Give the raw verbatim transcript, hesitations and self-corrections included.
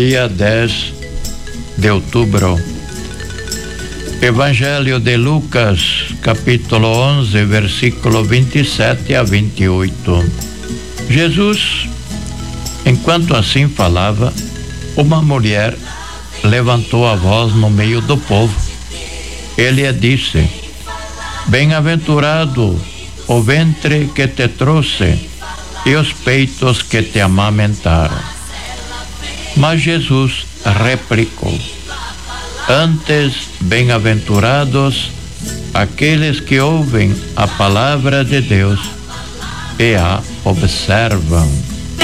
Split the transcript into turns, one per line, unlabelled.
dia dez de outubro. Evangelho de Lucas, capítulo onze, versículo vinte e sete a vinte e oito. Jesus, enquanto assim falava, uma mulher levantou a voz no meio do povo. Ele disse: Bem-aventurado o ventre que te trouxe e os peitos que te amamentaram. Mas Jesus replicou: Antes, bem-aventurados aqueles que ouvem a palavra de Deus e a observam.